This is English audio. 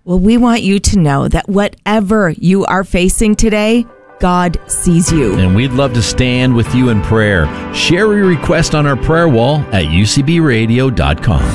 Well, we want you to know that whatever you are facing today, God sees you. And we'd love to stand with you in prayer. Share your request on our prayer wall at ucbradio.com.